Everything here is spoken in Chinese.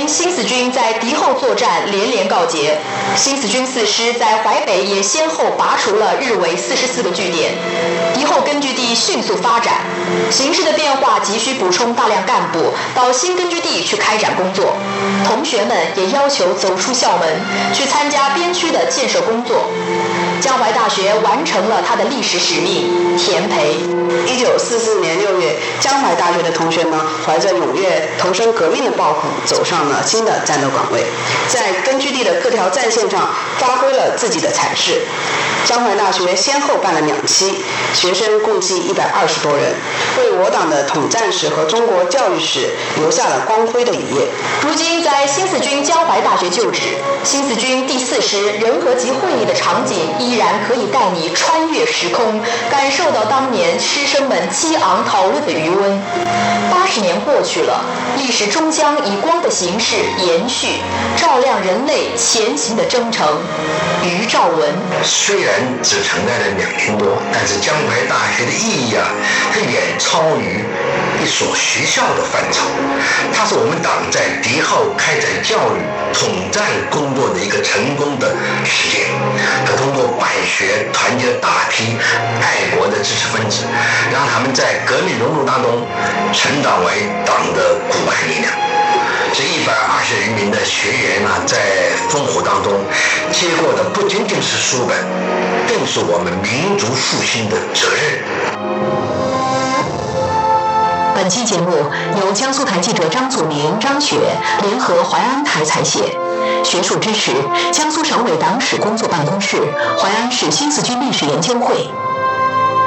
今新四军在敌后作战连连告捷，新四军4师在淮北也先后拔除了日伪44个据点，敌后根据地迅速发展。形势的变化急需补充大量干部到新根据地去开展工作，同学们也要求走出校门，去参加边区的建设工作。江淮大学完成了它的历史使命，填培。 1944年6月，江淮大学的同学们怀着踊跃投身革命的抱负，走上了新的战斗岗位，在根据地的各条战线上发挥了自己的才势。江淮大学先后办了2期，学生共计120多人，为我党的统战史和中国教育史留下了光辉的一页。 如今在新四军江淮大学就职，新四军第4师人和集会议的场景依然可以带你穿越时空，感受到当年师生们激昂讨论的余温。80年过去了，历史终将以光的形式延续，照亮人类前行的征程。余兆文。 虽然只承载了2年多，但是江淮大学的意义它远超于一所学校的范畴。它是我们党在敌后开展教育统战工作的一个成功的实践。它通过办学团结了大批爱国的知识分子，让他们在革命荣辱当中成长为党的骨干力量。这120余名的学员在烽火当中接过的不仅仅是书本，更是我们民族复兴的责任。 本期节目由江苏台记者张祖明、张雪联合淮安台采写，学术支持江苏省委党史工作办公室、淮安市新四军历史研究会。